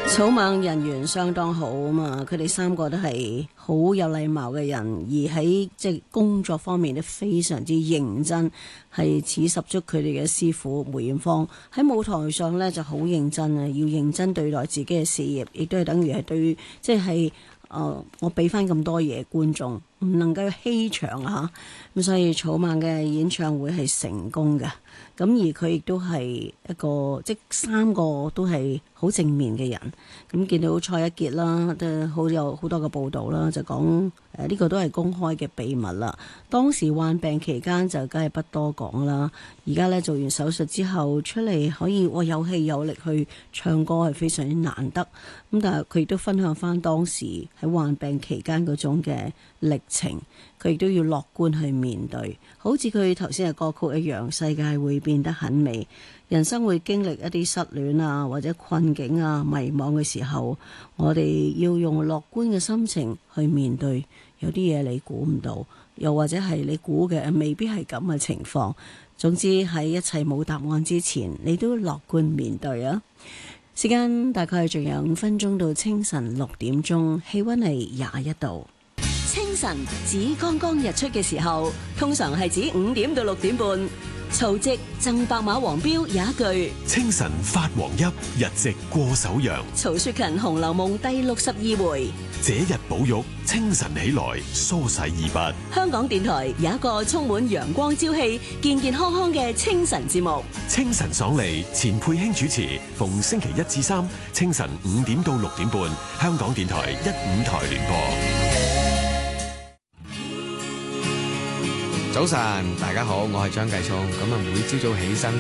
草蜢人緣相當好啊嘛，佢哋三個都係好有禮貌嘅人，而喺即係工作方面都非常之認真，係似十足佢哋嘅師傅梅艷芳喺舞台上呢就好認真啊，要認真對待自己嘅事業，亦都係等於係對即係我俾翻咁多嘢觀眾，唔能夠欺場啊，咁所以草蜢嘅演唱會係成功嘅。咁而佢亦都係一個即三個都係好正面嘅人。咁見到蔡一傑啦，都有好多嘅報導啦，就講呢個都係公開嘅秘密啦。當時患病期間就梗係不多講啦。而家呢，做完手術之後出嚟可以有氣有力去唱歌係非常之難得。咁但係佢亦都分享翻當時喺患病期間嗰種嘅歷程，佢亦都要樂觀去面對。好似佢頭先嘅歌曲一樣，世界會變得很美，人生會經歷一啲失戀啊或者困境啊迷茫嘅時候，我哋要用樂觀嘅心情去面對。有啲嘢你估唔到，又或者係你估嘅未必係咁嘅情況。總之喺一切冇答案之前，你都樂觀面對啊！時間大概仲有5分鐘到清晨6點鐘，氣溫係21度。清晨指剛剛日出嘅時候，通常係指5點到6點半。曹植贈白馬王標有一句： 清晨發黃邑，日夕過首陽。 曹雪芹《紅樓夢》第62回： 這日寶玉清晨起來，梳洗二筆。 香港電台有一個充滿陽光朝氣、健健康康嘅清晨節目。 清晨爽利，錢佩卿主持，逢星期1至3清晨5點到6點半，香港電台1、5台聯播。 早晨，大家好，我係張繼聰。咁啊，每朝早起身